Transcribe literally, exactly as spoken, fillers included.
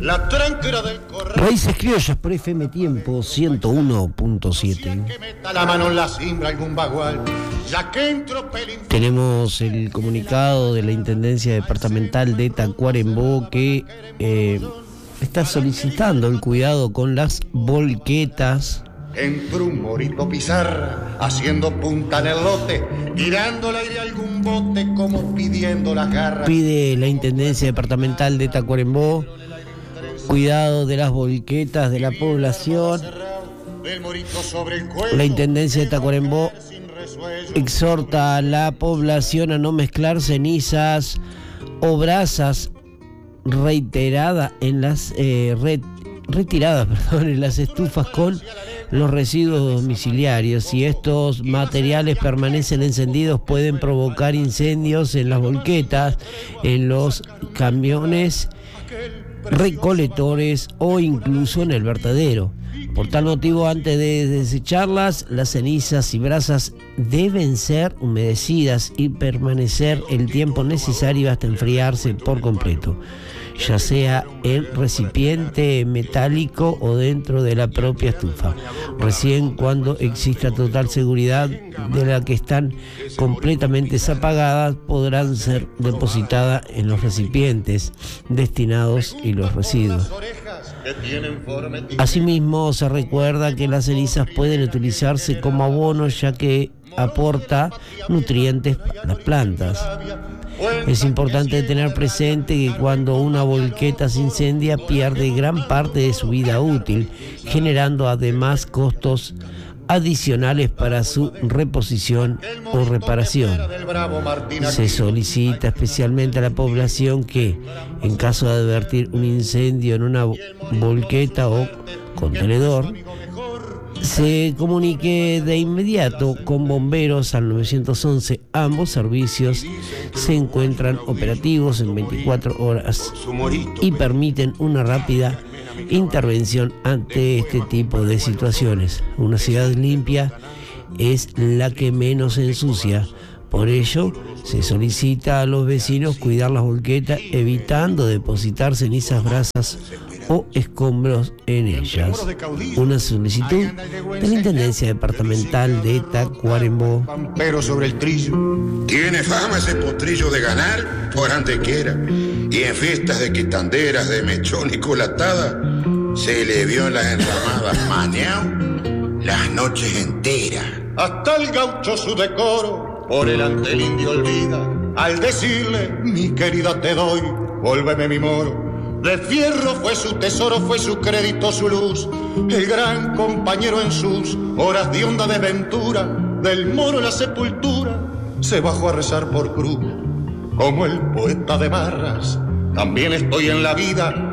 La tranquera del corral. Raíces criollas por F M Tiempo ciento uno punto siete. La mano en la cimbra, algún bagual, ya que entro pelín... Tenemos el comunicado de la Intendencia Departamental de Tacuarembó que eh, está solicitando el cuidado con las volquetas. Entró un morito pizarra, haciendo punta en el lote, tirando al aire algún bote como pidiendo las garras. Pide la Intendencia Departamental de Tacuarembó cuidado de las volquetas de la población. La Intendencia de Tacuarembó exhorta a la población a no mezclar cenizas o brasas reiteradas en las eh, ret, retiradas, perdón, en las estufas con los residuos domiciliarios. Si estos materiales permanecen encendidos, pueden provocar incendios en las volquetas, en los camiones recolectores o incluso en el vertedero. Por tal motivo, antes de desecharlas, las cenizas y brasas deben ser humedecidas y permanecer el tiempo necesario hasta enfriarse por completo, ya sea en recipiente metálico o dentro de la propia estufa. Recién cuando exista total seguridad de la que están completamente apagadas, podrán ser depositadas en los recipientes destinados y los residuos. Asimismo, se recuerda que las cenizas pueden utilizarse como abono, ya que aporta nutrientes a las plantas. Es importante tener presente que cuando una volqueta se incendia, pierde gran parte de su vida útil, generando además costos adicionales para su reposición o reparación. Se solicita especialmente a la población que, en caso de advertir un incendio en una volqueta o contenedor, se comunique de inmediato con bomberos al nueve once. Ambos servicios se encuentran operativos en veinticuatro horas y permiten una rápida intervención ante este tipo de situaciones. Una ciudad limpia es la que menos se ensucia. Por ello, se solicita a los vecinos cuidar las volquetas, evitando depositar cenizas, brasas o escombros en ellas. Una solicitud de la Intendencia Departamental de Tacuarembó. Pero sobre el trillo. Tiene fama ese potrillo de ganar por donde quiera. Y en fiestas de quitanderas, de mechón y colatada, se le vio en las enramadas maneado las noches enteras. Hasta el gaucho su decoro, por el ante el indio olvida, al decirle, mi querida te doy, vuélveme mi moro. De fierro fue su tesoro, fue su crédito, su luz, el gran compañero en sus horas de honda desventura, del moro a la sepultura, se bajó a rezar por cruz, como el poeta de barras. También estoy en la vida